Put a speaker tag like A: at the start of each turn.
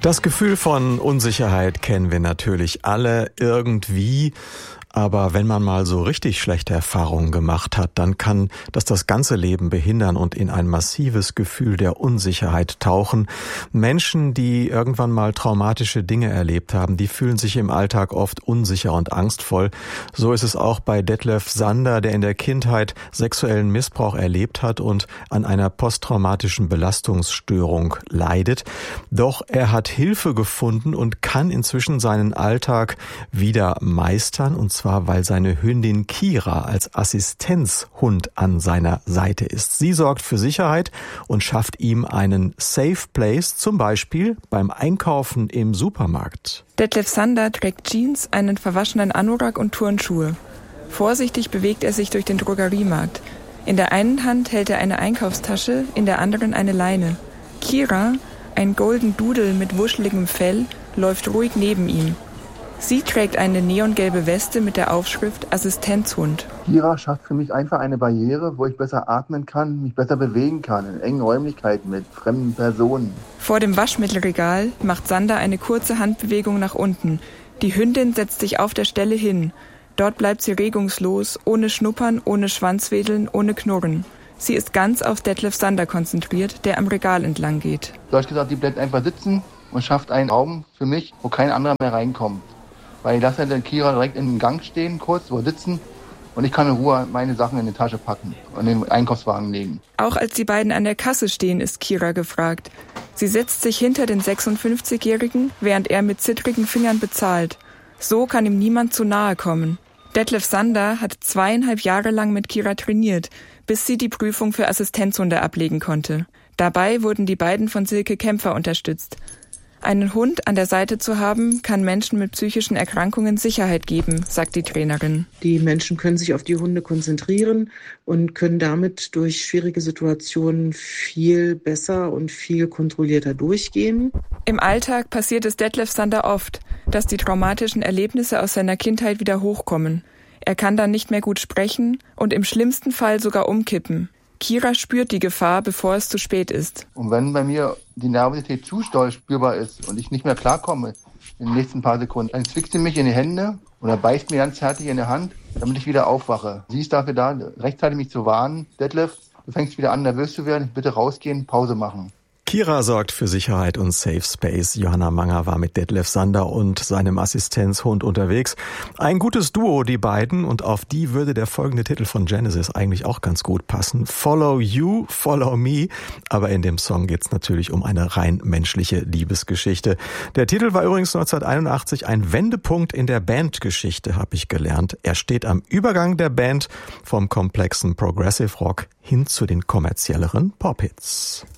A: Das Gefühl von Unsicherheit kennen wir natürlich alle irgendwie. Aber wenn man mal so richtig schlechte Erfahrungen gemacht hat, dann kann das ganze Leben behindern und in ein massives Gefühl der Unsicherheit tauchen. Menschen, die irgendwann mal traumatische Dinge erlebt haben, die fühlen sich im Alltag oft unsicher und angstvoll. So ist es auch bei Detlef Sander, der in der Kindheit sexuellen Missbrauch erlebt hat und an einer posttraumatischen Belastungsstörung leidet. Doch er hat Hilfe gefunden und kann inzwischen seinen Alltag wieder meistern, und zwar weil seine Hündin Kira als Assistenzhund an seiner Seite ist. Sie sorgt für Sicherheit und schafft ihm einen Safe Place, zum Beispiel beim Einkaufen im Supermarkt.
B: Detlef Sander trägt Jeans, einen verwaschenen Anorak und Turnschuhe. Vorsichtig bewegt er sich durch den Drogeriemarkt. In der einen Hand hält er eine Einkaufstasche, in der anderen eine Leine. Kira, ein Golden Doodle mit wuscheligem Fell, läuft ruhig neben ihm. Sie trägt eine neongelbe Weste mit der Aufschrift Assistenzhund.
C: Kira schafft für mich einfach eine Barriere, wo ich besser atmen kann, mich besser bewegen kann, in engen Räumlichkeiten mit fremden Personen.
B: Vor dem Waschmittelregal macht Sander eine kurze Handbewegung nach unten. Die Hündin setzt sich auf der Stelle hin. Dort bleibt sie regungslos, ohne Schnuppern, ohne Schwanzwedeln, ohne Knurren. Sie ist ganz auf Detlef Sander konzentriert, der am Regal entlang geht.
C: Deutsch gesagt, die bleibt einfach sitzen und schafft einen Raum für mich, wo kein anderer mehr reinkommt. Weil ich lasse dann Kira direkt in den Gang stehen, kurz, wo sitzen, und ich kann in Ruhe meine Sachen in die Tasche packen und in den Einkaufswagen legen.
B: Auch als die beiden an der Kasse stehen, ist Kira gefragt. Sie setzt sich hinter den 56-Jährigen, während er mit zittrigen Fingern bezahlt. So kann ihm niemand zu nahe kommen. Detlef Sander hat 2,5 Jahre lang mit Kira trainiert, bis sie die Prüfung für Assistenzhunde ablegen konnte. Dabei wurden die beiden von Silke Kämpfer unterstützt. Einen Hund an der Seite zu haben, kann Menschen mit psychischen Erkrankungen Sicherheit geben, sagt die Trainerin.
D: Die Menschen können sich auf die Hunde konzentrieren und können damit durch schwierige Situationen viel besser und viel kontrollierter durchgehen.
B: Im Alltag passiert es Detlef Sander oft, dass die traumatischen Erlebnisse aus seiner Kindheit wieder hochkommen. Er kann dann nicht mehr gut sprechen und im schlimmsten Fall sogar umkippen. Kira spürt die Gefahr, bevor es zu spät ist.
C: Und wenn bei mir die Nervosität zu doll spürbar ist und ich nicht mehr klarkomme in den nächsten paar Sekunden, dann zwickt sie mich in die Hände oder beißt mir ganz zärtlich in die Hand, damit ich wieder aufwache. Sie ist dafür da, rechtzeitig mich zu warnen. Detlef, du fängst wieder an, nervös zu werden. Bitte rausgehen, Pause machen.
A: Kira sorgt für Sicherheit und Safe Space. Johanna Manger war mit Detlef Sander und seinem Assistenzhund unterwegs. Ein gutes Duo, die beiden, und auf die würde der folgende Titel von Genesis eigentlich auch ganz gut passen. Follow You, Follow Me. Aber in dem Song geht's natürlich um eine rein menschliche Liebesgeschichte. Der Titel war übrigens 1981 ein Wendepunkt in der Bandgeschichte, habe ich gelernt. Er steht am Übergang der Band vom komplexen Progressive Rock hin zu den kommerzielleren Pop-Hits.